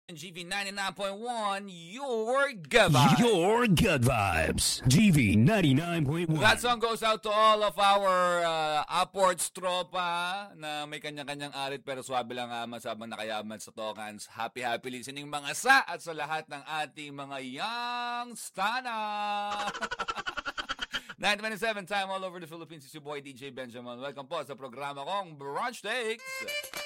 GV 99.1, your good vibes. Your good vibes. GV 99.1. That song goes out to all of our upwards tropa na may kanya-kanyang arit pero swabe lang masabang nakayaman sa tokans. Happy listening mga sa at sa lahat ng ating mga young stana. 9:27 time all over the Philippines. It's your boy DJ Benjamin. Welcome po sa programa kong Brunch Takes.